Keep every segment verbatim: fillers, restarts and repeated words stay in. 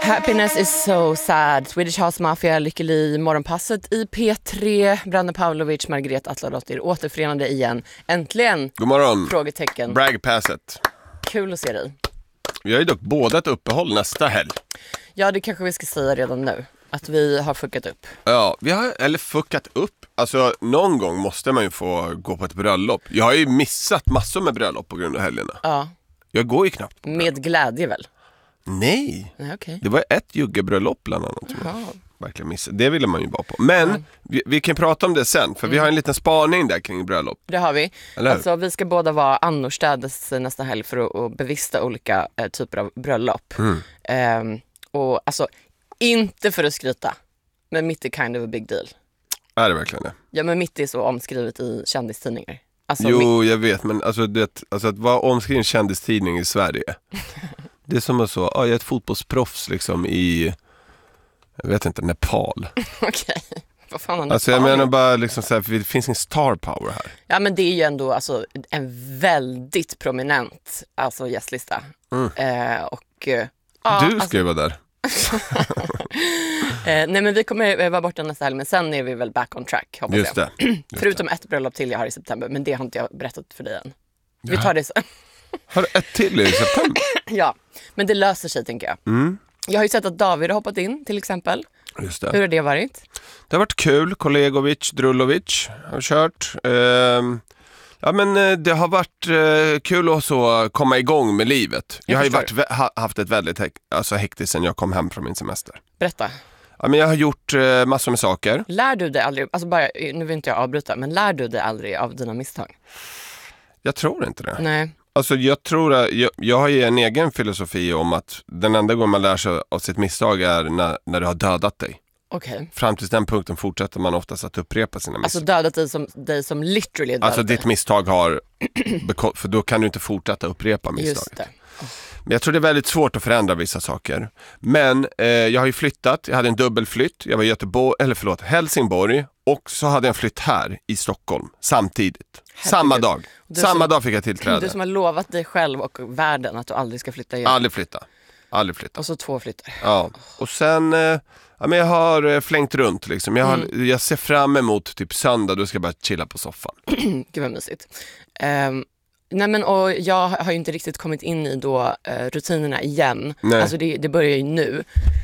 Happiness is so sad. Swedish House Mafia, Lykke Li, Morgonpasset i P tre. Branne Pavlovic, Margret Atladottir återförenade igen. Äntligen. God morgon. Frågetecken. Bragpasset. Kul att se dig. Vi har ju dock båda ett uppehåll nästa helg. Ja, det kanske vi ska säga redan nu. Att vi har fuckat upp. Ja, vi har, eller fuckat upp. Alltså, någon gång måste man ju få gå på ett bröllop. Jag har ju missat massor med bröllop på grund av helgerna. Ja. Jag går ju knappt på Med glädje väl? Nej. Nej, okay. Det var ett juggebröllop bland annat som Jaha. jag verkligen missade. Det ville man ju vara på. Men ja. vi, vi kan prata om det sen. För mm. vi har en liten spaning där kring bröllop. Det har vi. Alltså, vi ska båda vara annorstädes nästa helg för att, att bevista olika eh, typer av bröllop. Mm. Ehm, och alltså, inte för att skryta. Men mitt är kind of a big deal. Är det verkligen det? Ja, men mitt är så omskrivet i kändistidningar. Alltså, jo, mitt... jag vet. Men alltså, det, alltså att vara omskriven kändistidning i Sverige... Det är som att så, ah, jag är ett fotbollsproffs liksom i, jag vet inte, Nepal. Okej, okay. Vad fan har Nepal? Alltså jag menar bara liksom så här, för det finns en star power här. Ja, men det är ju ändå alltså, en väldigt prominent alltså, gästlista. Mm. Eh, och, eh, du ska alltså... ju vara där. eh, nej, men vi kommer vara borta nästa helg, men sen är vi väl back on track, hoppas Just det. jag. Just Förutom det. ett bröllop till jag har i september, men det har inte jag berättat för dig än. Vi tar det sen. Har du ett till i september? Ja, men det löser sig, tänker jag. Mm. Jag har ju sett att David har hoppat in, till exempel. Just det. Hur har det varit? Det har varit kul. Kolegovic, Drulovic har kört. Uh, ja, men det har varit uh, kul att så komma igång med livet. Jag, jag har ju varit, ha, haft ett väldigt hek- alltså, hektiskt sen jag kom hem från min semester. Berätta. Ja, men jag har gjort uh, massor med saker. Lär du dig aldrig, alltså bara, nu vill inte jag avbryta, men lär du dig aldrig av dina misstag? Jag tror inte det. Nej. Alltså jag tror att jag, jag har ju en egen filosofi om att den enda gången man lär sig av sitt misstag är när, när du har dödat dig. Okej. Okay. Fram till den punkten fortsätter man oftast att upprepa sina misstag. Alltså dödat dig som, dig som literally dödat Alltså ditt dig. misstag har, för då kan du inte fortsätta upprepa misstaget. Just det. Oh. Men jag tror det är väldigt svårt att förändra vissa saker. Men eh, jag har ju flyttat, jag hade en dubbelflytt. Jag var i Göteborg, eller förlåt, Helsingborg. Och så hade jag en flytt här i Stockholm samtidigt. Herregud. Samma dag. Du Samma som, dag fick jag tillträde. Du som har lovat dig själv och världen att du aldrig ska flytta igen. Aldrig flytta. Aldrig flytta. Och så två flyttar. Ja. Och sen, eh, ja, men jag har eh, flängt runt liksom. Jag, har, mm. jag ser fram emot typ söndag, då ska jag bara chilla på soffan. Gud vad mysigt. Um, nej men och jag har ju inte riktigt kommit in i då uh, rutinerna igen. Nej. Alltså det, det börjar ju nu.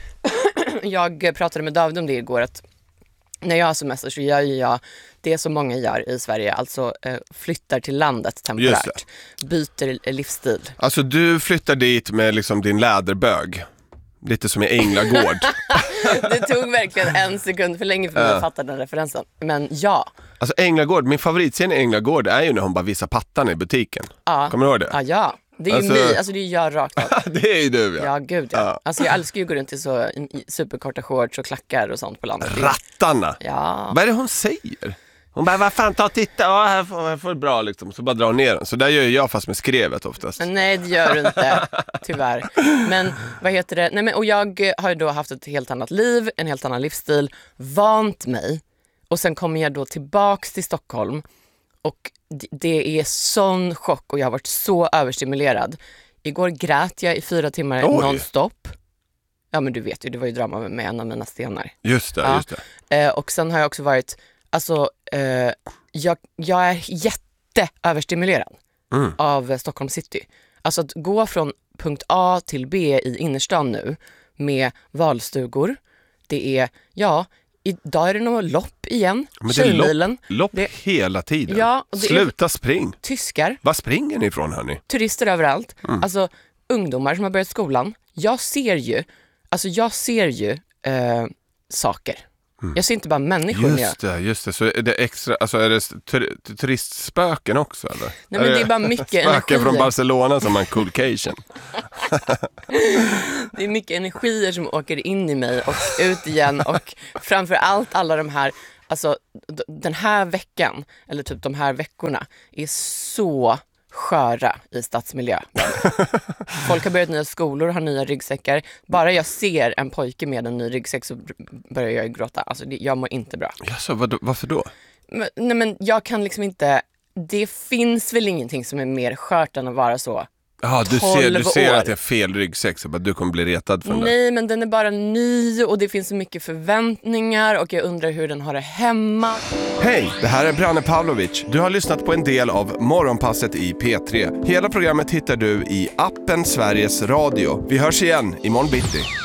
Jag pratade med David om det igår, att när jag har semester så gör jag det som många gör i Sverige, alltså eh, flyttar till landet temporärt, byter livsstil. Alltså du flyttar dit med liksom din läderbög, lite som i Änglagård. Det tog verkligen en sekund för länge för mig att fatta den referensen, men ja. Alltså Änglagård, min favoritscen i Änglagård är ju när hon bara visar pattarna i butiken. Ja. Kommer du ihåg det? Ja, ja. Det är ju alltså... mig, alltså det är jag rakt av. Det är ju du, ja. Ja, gud ja. ja. Alltså jag älskar ju att gå runt i så i superkorta shorts och klackar och sånt på landet. Rattarna! Ja. Vad är det hon säger? Hon bara, vad fan, ta och titta, ja, här får, här får det bra liksom. Så bara dra ner den. Så där gör jag fast med skrevet oftast. Nej, det gör du inte, tyvärr. Men vad heter det? Nej, men, och jag har ju då haft ett helt annat liv, en helt annan livsstil, vant mig. Och sen kommer jag då tillbaks till Stockholm. Och det är sån chock och jag har varit så överstimulerad. Igår grät jag i fyra timmar Oj. nonstop. Ja, men du vet ju, det var ju drama med en av mina stenar. Just det, ja. just det. Eh, och sen har jag också varit, alltså, eh, jag, jag är jätteöverstimulerad mm. av Stockholm city. Alltså att gå från punkt A till B i innerstan nu med valstugor. Det är, ja... Idag är det nog lopp igen. Men det är lopp, lopp det... hela tiden. Ja, och det Sluta spring. Tyskar. Vad springer ni ifrån, hörni? Turister överallt. Mm. Alltså ungdomar som har börjat skolan. Jag ser ju, alltså jag ser ju äh, saker. Mm. Jag ser inte bara människor. Just det, just det. Så är det extra, alltså är det tur- turistspöken också, eller? Nej, men det är bara mycket spöken energier. Spöken från Barcelona som en cool cation. Det är mycket energier som åker in i mig och ut igen. Och framförallt alla de här, alltså d- den här veckan, eller typ de här veckorna, är så sköra i stadsmiljö. Folk har börjat nya skolor, har nya ryggsäckar. Bara jag ser en pojke med en ny ryggsäck så börjar jag gråta. Alltså det, jag mår inte bra. Jaså, vad, varför då? Men, nej men jag kan liksom inte, det finns väl ingenting som är mer skört än att vara så Ja, du ser, du ser att det är fel ryggsäck, så att du kommer bli retad från det. Nej, men den är bara ny och det finns så mycket förväntningar och jag undrar hur den har det hemma. Hej, det här är Branne Pavlovic. Du har lyssnat på en del av Morgonpasset i P tre. Hela programmet hittar du i appen Sveriges Radio. Vi hörs igen imorgon bitti.